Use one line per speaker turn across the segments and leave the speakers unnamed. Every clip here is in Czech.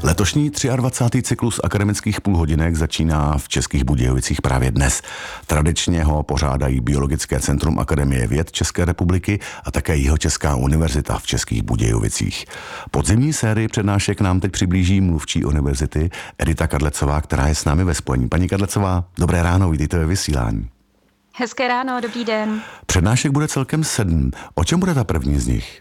Letošní 23. cyklus akademických půlhodinek začíná v Českých Budějovicích právě dnes. Tradičně ho pořádají Biologické centrum Akademie věd České republiky a také Jihočeská univerzita v Českých Budějovicích. Podzimní sérii přednášek nám teď přiblíží mluvčí univerzity Edita Kadlecová, která je s námi ve spojení. Paní Kadlecová, dobré ráno, vítejte ve vysílání.
Hezké ráno, dobrý den.
Přednášek bude celkem 7. O čem bude ta první z nich?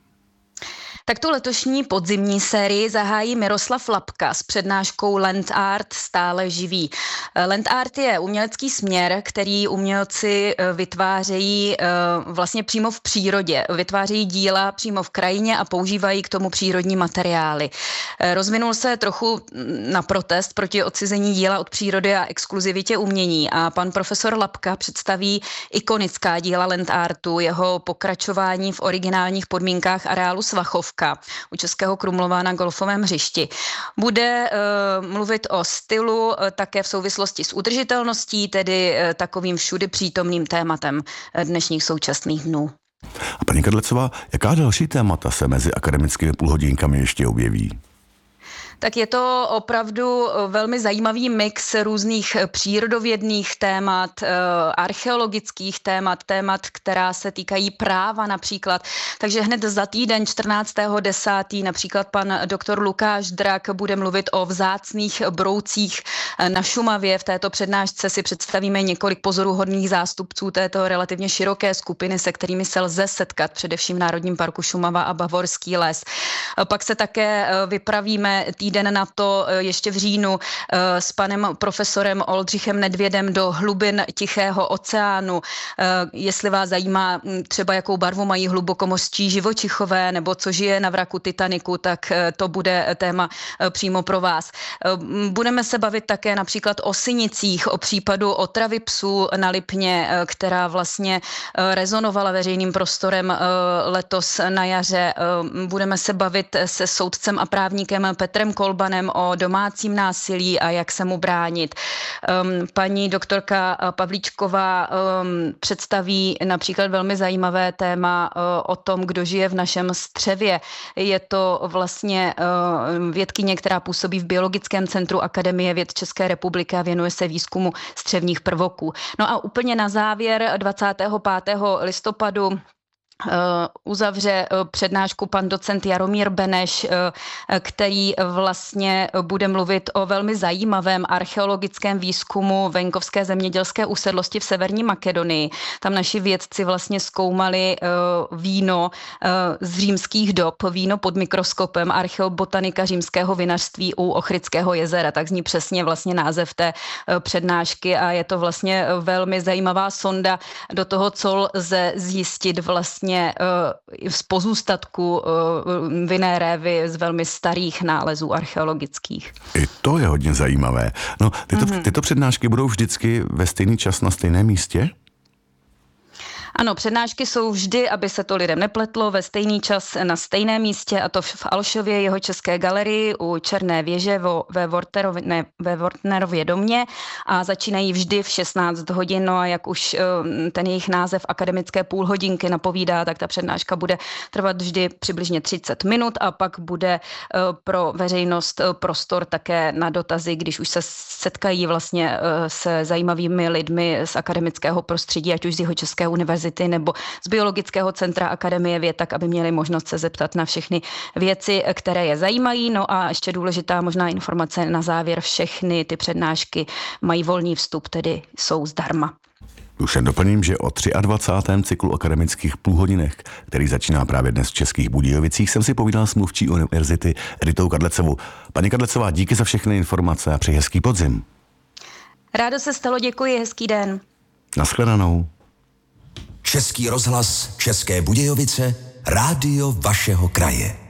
Tak tu letošní podzimní sérii zahájí Miroslav Lapka s přednáškou Land Art stále živý. Land Art je umělecký směr, který umělci vytvářejí vlastně přímo v přírodě. Vytvářejí díla přímo v krajině a používají k tomu přírodní materiály. Rozvinul se trochu na protest proti odcizení díla od přírody a exkluzivitě umění a pan profesor Lapka představí ikonická díla Land Artu, jeho pokračování v originálních podmínkách areálu Svachovka u Českého Krumlova na golfovém hřišti. Bude mluvit o stylu také v souvislosti s udržitelností, tedy takovým všudy přítomným tématem dnešních současných dnů.
A paní Kadlecová, jaká další témata se mezi akademickými půlhodinkami ještě objeví?
Tak je to opravdu velmi zajímavý mix různých přírodovědných témat, archeologických témat, která se týkají práva například. Takže hned za týden 14.10. například pan doktor Lukáš Drak bude mluvit o vzácných broucích na Šumavě. V této přednášce si představíme několik pozoruhodných zástupců této relativně široké skupiny, se kterými se lze setkat především v Národním parku Šumava a Bavorský les. Pak se také vypravíme týden na to ještě v říjnu s panem profesorem Oldřichem Nedvědem do hlubin Tichého oceánu. Jestli vás zajímá třeba, jakou barvu mají hlubokomořští živočichové nebo co žije na vraku Titaniku, tak to bude téma přímo pro vás. Budeme se bavit také například o synicích, o případu otravy psů na Lipně, která vlastně rezonovala veřejným prostorem letos na jaře. Budeme se bavit se soudcem a právníkem Petrem Kolbanem o domácím násilí a jak se mu bránit. Paní doktorka Pavlíčková představí například velmi zajímavé téma o tom, kdo žije v našem střevě. Je to vlastně vědkyně, která působí v Biologickém centru Akademie věd České republiky a věnuje se výzkumu střevních prvoků. No a úplně na závěr 25. listopadu uzavře přednášku pan docent Jaromír Beneš, který vlastně bude mluvit o velmi zajímavém archeologickém výzkumu venkovské zemědělské usedlosti v Severní Makedonii. Tam naši vědci vlastně zkoumali víno z římských dob, víno pod mikroskopem, archeobotanika římského vinařství u Ochridského jezera. Tak zní přesně vlastně název té přednášky a je to vlastně velmi zajímavá sonda do toho, co lze zjistit vlastně z pozůstatku vinné révy z velmi starých nálezů archeologických.
I to je hodně zajímavé. No, tyto přednášky budou vždycky ve stejný čas na stejném místě?
Ano, přednášky jsou vždy, aby se to lidem nepletlo, ve stejný čas na stejném místě, a to v Alšově Jihočeské galerii u Černé věže ve Wortnerově domě a začínají vždy v 16 hodin. No a jak už ten jejich název akademické půlhodinky napovídá, tak ta přednáška bude trvat vždy přibližně 30 minut a pak bude pro veřejnost prostor také na dotazy, když už se setkají vlastně se zajímavými lidmi z akademického prostředí, ať už z Jihočeské univerzity nebo z Biologického centra Akademie věd, tak aby měli možnost se zeptat na všechny věci, které je zajímají. No a ještě důležitá možná informace na závěr, všechny ty přednášky mají volný vstup, tedy jsou zdarma.
Už jen doplním, že o 23. cyklu akademických půlhodinek, který začíná právě dnes v Českých Budějovicích, jsem si povídal s mluvčí univerzity Editou Kadlecovou. Paní Kadlecová, díky za všechny informace a přeji hezký podzim.
Rádo se stalo, děkuji, hezký den.
Naschledanou.
Český rozhlas, České Budějovice, rádio vašeho kraje.